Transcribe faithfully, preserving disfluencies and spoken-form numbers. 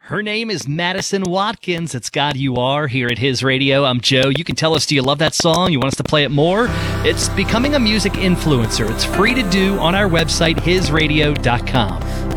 Her name is Madison Watkins. It's God You Are here at His Radio. I'm Joe. You can tell us, do you love that song? You want us to play it more? It's becoming a music influencer. It's free to do on our website, his radio dot com.